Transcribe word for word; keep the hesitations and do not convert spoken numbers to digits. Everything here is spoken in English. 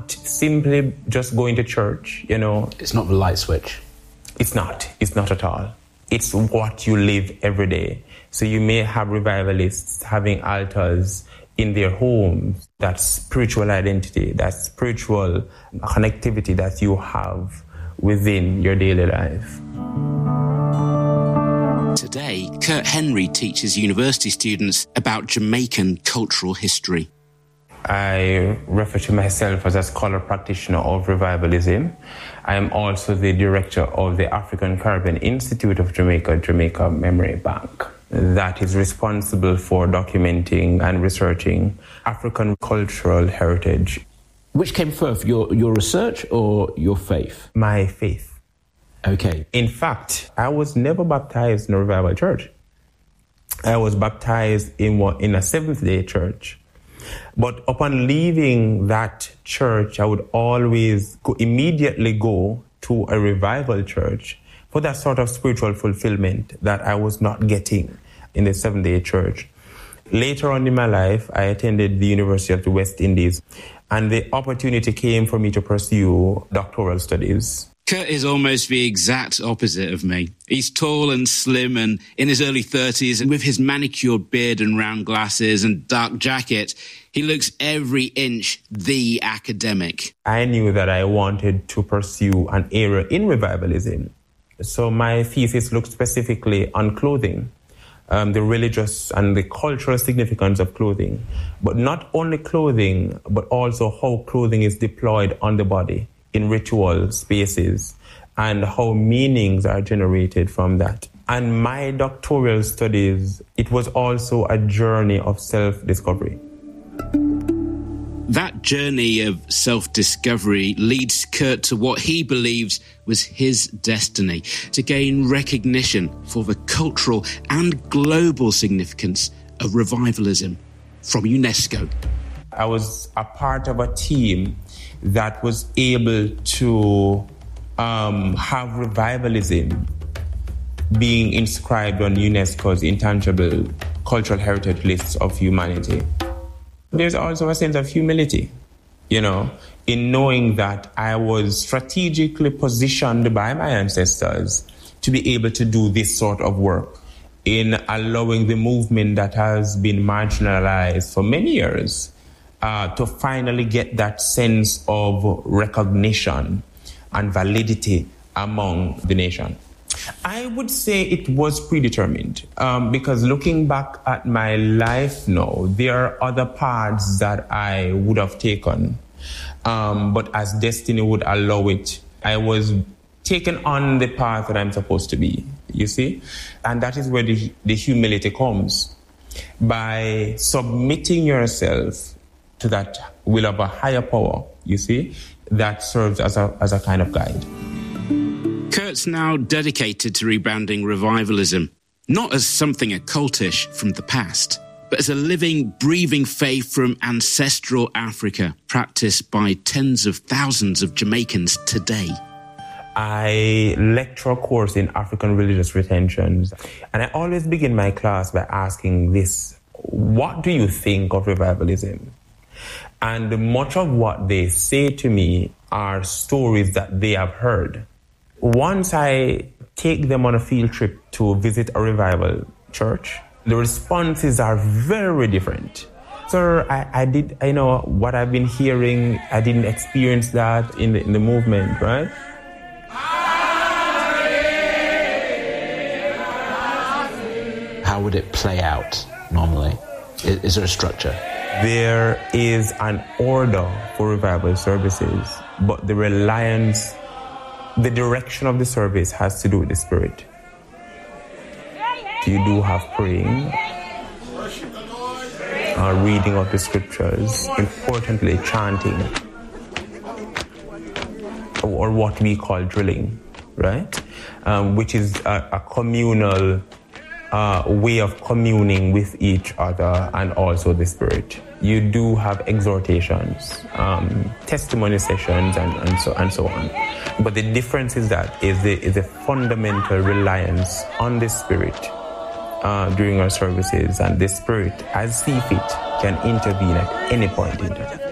not simply just going to church, you know. It's not the light switch. It's not. It's not at all. It's what you live every day. So you may have revivalists having altars in their homes. That spiritual identity, that spiritual connectivity that you have within your daily life. Today, Kurt Henry teaches university students about Jamaican cultural history. I refer to myself as a scholar practitioner of revivalism. I am also the director of the African Caribbean Institute of Jamaica, Jamaica Memory Bank, that is responsible for documenting and researching African cultural heritage. Which came first, your, your research or your faith? My faith. Okay. In fact, I was never baptized in a revival church. I was baptized in, what, in a Seventh-day church. But upon leaving that church, I would always go, immediately go to a revival church for that sort of spiritual fulfillment that I was not getting in the Seventh-day church. Later on in my life, I attended the University of the West Indies, and the opportunity came for me to pursue doctoral studies. Kurt is almost the exact opposite of me. He's tall and slim and in his early thirties, and with his manicured beard and round glasses and dark jacket, he looks every inch the academic. I knew that I wanted to pursue an area in revivalism. So my thesis looked specifically on clothing, um, the religious and the cultural significance of clothing. But not only clothing, but also how clothing is deployed on the body in ritual spaces and how meanings are generated from that. And my doctoral studies, it was also a journey of self-discovery. That journey of self-discovery leads Kurt to what he believes was his destiny, to gain recognition for the cultural and global significance of revivalism from UNESCO. I was a part of a team that was able to um, have revivalism being inscribed on UNESCO's intangible cultural heritage lists of humanity. There's also a sense of humility, you know, in knowing that I was strategically positioned by my ancestors to be able to do this sort of work in allowing the movement that has been marginalized for many years Uh, to finally get that sense of recognition and validity among the nation. I would say it was predetermined um, because looking back at my life now, there are other paths that I would have taken, um, but as destiny would allow it, I was taken on the path that I'm supposed to be, you see? And that is where the, the humility comes. By submitting yourself to that will of a higher power, you see, that serves as a as a kind of guide. Kurt's now dedicated to rebranding revivalism, not as something occultish from the past, but as a living, breathing faith from ancestral Africa, practiced by tens of thousands of Jamaicans today. I lecture a course in African religious retentions, and I always begin my class by asking this: what do you think of revivalism? And much of what they say to me are stories that they have heard. Once I take them on a field trip to visit a revival church, the responses are very different. Sir, I, I did, I know what I've been hearing, I didn't experience that in the, in the movement, right? How would it play out normally? Is, is there a structure? There is an order for revival services, but the reliance, the direction of the service has to do with the Spirit. You do have praying, uh, reading of the scriptures, importantly chanting, or what we call drilling, right? Um, which is a, a communal uh, way of communing with each other and also the Spirit. You do have exhortations, um, testimony sessions, and, and so and so on. But the difference is that is the is a fundamental reliance on the Spirit uh, during our services, and the Spirit, as see fit, can intervene at any point in time.